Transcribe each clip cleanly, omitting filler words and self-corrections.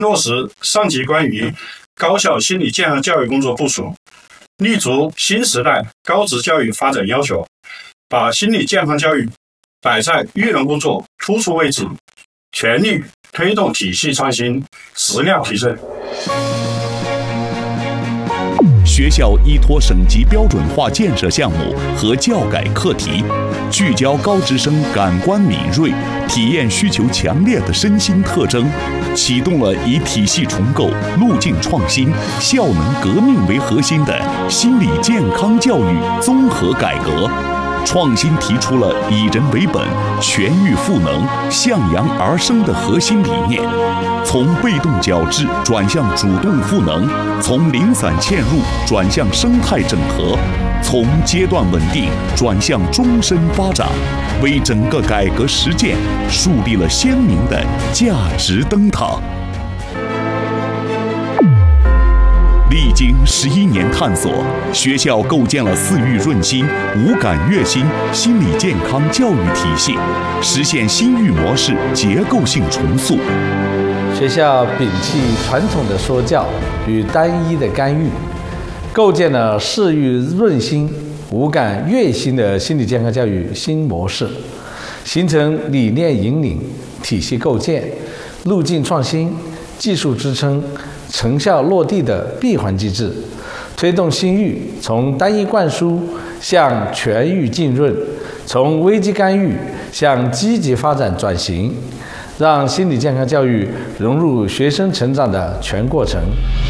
落实上级关于高校心理健康教育工作部署，立足新时代高职教育发展要求，把心理健康教育摆在育人工作突出位置，全力推动体系创新、质量提升。 学校依托省级标准化建设项目和教改课题，聚焦高职生感官敏锐、体验需求强烈的身心特征，启动了以体系重构、路径创新、效能革命为核心的心理健康教育综合改革。创新提出了以人为本、全域赋能、向阳而生的核心理念，从被动矫治转向主动赋能，从零散嵌入转向生态整合，从阶段稳定转向终身发展，为整个改革实践树立了鲜明的价值灯塔。历经11年探索，学校构建了4育润心、5感悦心心理健康教育体系，实现新育模式结构性重塑。 学校摒弃传统的说教与单一的干预，构建了4育润心、5感悦心的心理健康教育新模式，形成理念引领、体系构建、路径创新、技术支撑、成效落地的闭环机制，推动新育从单一灌输向全域浸润，从危机干预向积极发展转型，让心理健康教育融入学生成长的全过程。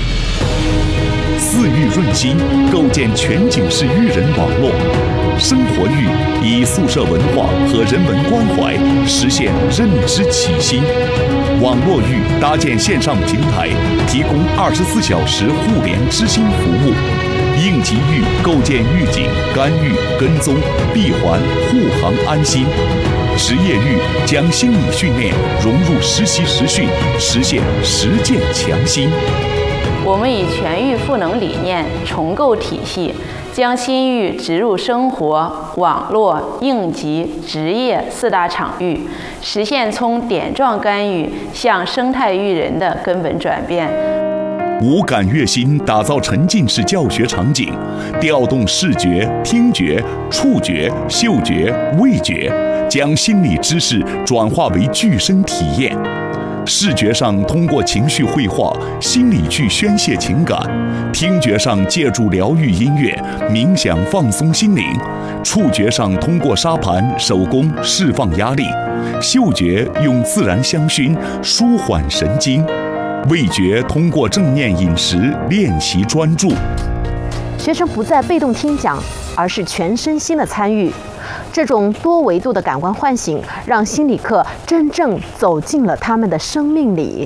4育润心构建全景式育人网络，生活育以宿舍文化和人文关怀实现认知启新，网络育搭建线上平台，提供24小时互联知心服务，应急育构建预警、干预、跟踪、闭环、护航安心，职业育将心理训练融入实习实训，实现实践强心。 我们以全域赋能理念重构体系，将新育植入生活、网络、应急、职业4大场域，实现从点状干预向生态育人的根本转变。 5感悦心打造沉浸式教学场景，调动视觉、听觉、触觉、嗅觉、味觉，将心理知识转化为具身体验。视觉上通过情绪绘画、心理剧宣泄情感，听觉上借助疗愈音乐、冥想放松心灵，触觉上通过沙盘、手工释放压力，嗅觉用自然香薰舒缓神经，味觉通过正念饮食练习专注。 学生不再被动听讲，而是全身心的参与。这种多维度的感官唤醒，让心理课真正走进了他们的生命里。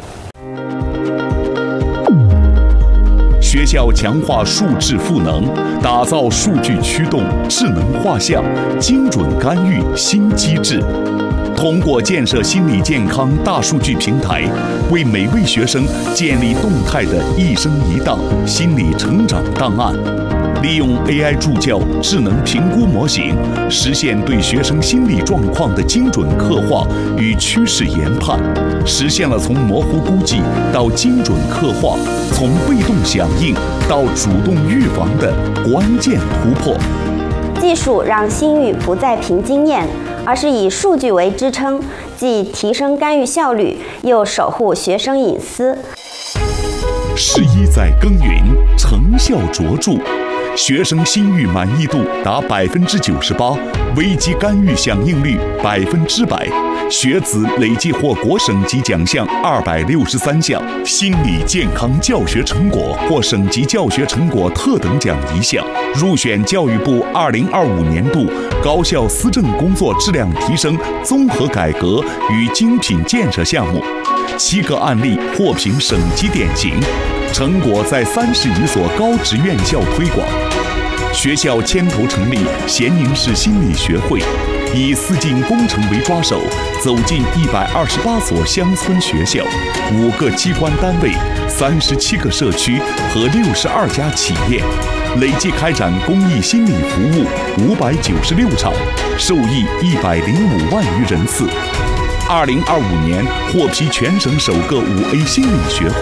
学校强化数质赋能，打造数据驱动、智能画像、精准干预新机制。通过建设心理健康大数据平台，为每位学生建立动态的一生一档心理成长档案。利用 AI 助教智能评估模型，实现对学生心理状况的精准刻画与趋势研判，实现了从模糊估计到精准刻画，从被动响应到主动预防的关键突破。 技术让新育不再凭经验，而是以数据为支撑，既提升干预效率，又守护学生隐私。 11载耕耘，成效卓著。学生心育满意度达98%，危机干预响应率100%，学子累计获国省级奖项263项，心理健康教学成果获省级教学成果特等奖1项，入选教育部2025年度高校思政工作质量提升综合改革与精品建设项目，7个案例获评省级典型，成果在30余所高职院校推广。学校牵头成立咸宁市心理学会，以4进工程为抓手，走进128所乡村学校、5个机关单位、37个社区和62家企业，累计开展公益心理服务596场，受益105万余人次。2025年获批全省首个5A 心理学会。